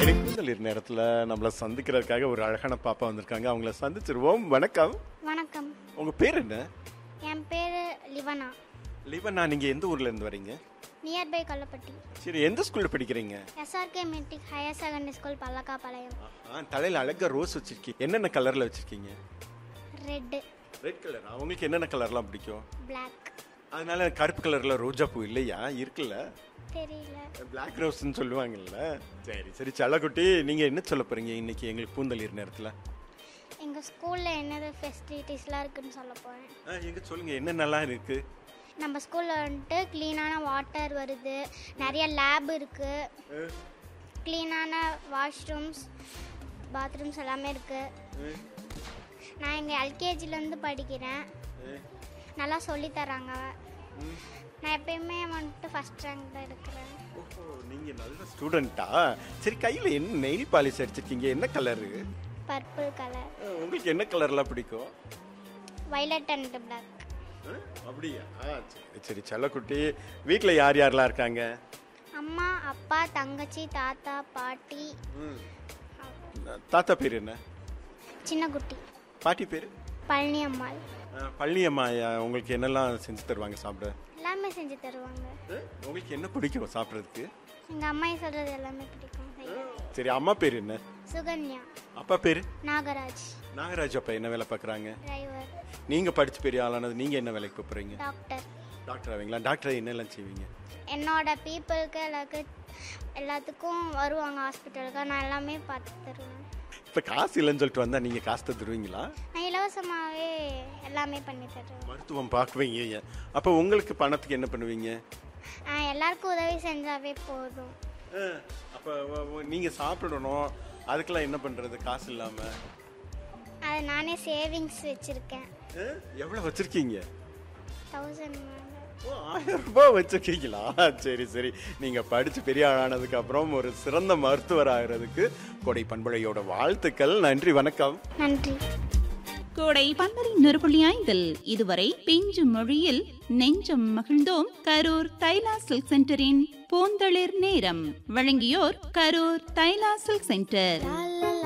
இடைப்பெண்களின் நேரத்துல நம்மள சந்திக்கிறதுக்காக ஒரு அழகான பாப்பா வந்திருக்காங்க. அவங்கள சந்திச்சிருவோம். வணக்கம். வணக்கம். உங்க பேர் என்ன? என் பேர் லிவனா. லிவனா, நீங்க எந்த ஊர்ல இருந்து வரீங்க? நியர்பை கள்ளப்பட்டி. சரி, எந்த ஸ்கூல்ல படிக்கிறீங்க? SRK matric higher secondary school Pallakkapalayam. தலையில அழகா ரோஸ் வச்சிருக்கீங்க. என்னென்ன கலர்ல வச்சிருக்கீங்க? ரெட். Red colour. உங்களுக்கு என்னென்ன கலர்லாம் பிடிக்கும்? பிளாக். அதனால கருப்பு கலர்ல ரோஜா பூ இல்லையா? இருக்குல்ல. தெரியல. பிளாக் ரோஸ்ன்னு சொல்லுவாங்கல்ல. சரி சரி, செல்லக்குட்டி, நீங்க என்ன சொல்ல போறீங்க இன்னைக்கு எங்களுக்கு பூந்தளிர் நேரத்துல? எங்க ஸ்கூல்ல என்னது ஃபெசிலிட்டிஸ்லாம் இருக்குன்னு சொல்ல போறேன். எங்க சொல்லுங்க, என்னென்னலாம் இருக்கு? நம்ம ஸ்கூல்ல வந்துட்டு க்ளீனான வாட்டர் வருது, நிறைய லேப் இருக்கு, க்ளீனான வாஷ்ரூம்ஸ், பாத்ரூம்ஸ் எல்லாமே இருக்கு. நான் எங்கள் எல்கேஜிலேருந்து படிக்கிறேன். நல்லா சொல்லித் தராங்க. நான் எப்பயுமே வந்துட்டு ஃபர்ஸ்ட் ரேங்க் தான் எடுக்கிறேன். ஓஹோ, நீங்க நல்ல ஸ்டூடெண்டா? சரி, கையில என்ன நெயில் பாலிஷ் அடிச்சிருக்கீங்க? என்ன கலரு? Purple colour. உங்களுக்கு என்ன கலர்லாம் பிடிக்கும்? Violet and black. அப்படியா? சரி சரி, செல்லக்குட்டி, வீட்டில் யார் யாரெல்லாம் இருக்காங்க? அம்மா, அப்பா, தங்கச்சி, தாத்தா, பாட்டி. தாத்தா பேர் என்ன? சின்ன குட்டி. பாட்டி பேர்? பழனி அம்மாள். பழனி அம்மா உங்களுக்கு என்னெல்லாம் செஞ்சு தருவாங்க சாப்பிட? எல்லாமே செஞ்சு தருவாங்க. உங்களுக்கு என்ன பிடிக்கும் சாப்பிட்றதுக்கு? எங்கள் அம்மாயி சொல்கிறது எல்லாமே பிடிக்கும். சரி, அம்மா பேர் என்ன? சுகன்யா. அப்பா பேர்? நாகராஜ். நாகராஜ். அப்பா என்ன வேலை பார்க்குறாங்க? டிரைவர். நீங்க படிச்சு பெரிய ஆளானது நீங்க என்ன வேலைக்கு போறீங்க? டாக்டர். டாக்டர் ஆவீங்களா? டாக்டர் என்னெல்லாம் செய்வீங்க? என்னோட பீப்புளுக்கு எல்லாத்துக்கும் வருவாங்க ஹாஸ்பிட்டலுக்கு, நான் எல்லாமே பார்த்து தருவேன். இப்போ காசு இல்லைன்னு சொல்லிட்டு வந்தா நீங்க காசு தருவீங்களா? நான் இலவசமாகவே எல்லாமே பண்ணி தருவேன். மருத்துவம் பார்க்குவீங்க. அப்போ உங்களுக்கு பணத்துக்கு என்ன பண்ணுவீங்க? எல்லாருக்கும் உதவி செஞ்சாவே போதும். அப்போ நீங்க சாப்பிடணும், அதுக்கெல்லாம் என்ன பண்றது காசு இல்லாம? அது நானே சேவிங்ஸ் வச்சிருக்கேன். எவ்வளவு வச்சிருக்கீங்க? 1000. 1000 ரூபாய் வச்சிருக்கீங்களா? சரி சரி, நீங்க படிச்சு பெரிய ஆளானதுக்கு அப்புறம் ஒரு சிறந்த மருத்துவர் ஆகிறதுக்கு கோடை பண்பலையோட வாழ்த்துக்கள். நன்றி, வணக்கம். நன்றி. கோடை பண்பலை 100.5 இதுவரை பிஞ்சு மொழியில் நெஞ்சம் மகிழ்ந்தோம். கரூர் தைலா சில்க் சென்டரின் பூந்தளிர் நேரம் வழங்கியோர் கரூர் தைலா சில்க் சென்டர்.